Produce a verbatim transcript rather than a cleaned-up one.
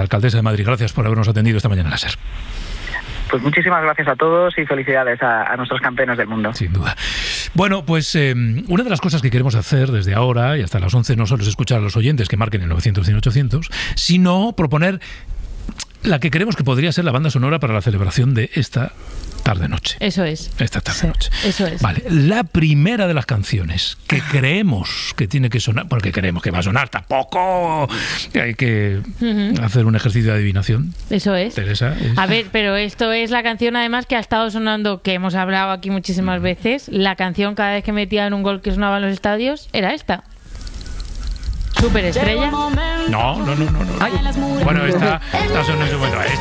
alcaldesa de Madrid, gracias por habernos atendido esta mañana en la SER. Pues muchísimas gracias a todos y felicidades a, a nuestros campeones del mundo. Sin duda. Bueno, pues eh, una de las cosas que queremos hacer desde ahora y hasta las once no solo es escuchar a los oyentes que marquen el novecientos, cien, ochocientos, sino proponer la que creemos que podría ser la banda sonora para la celebración de esta tarde-noche. Eso es. Esta tarde-noche. Sí, eso es. Vale, la primera de las canciones que creemos que tiene que sonar, porque creemos que va a sonar, tampoco hay que uh-huh. hacer un ejercicio de adivinación. Eso es. Teresa. Es... A ver, pero esto es la canción además que ha estado sonando, que hemos hablado aquí muchísimas uh-huh. veces, la canción cada vez que metían un gol que sonaba en los estadios, era esta. Superestrella. No, no, no, no, no. Ay. Bueno, esta, esta son en su momento.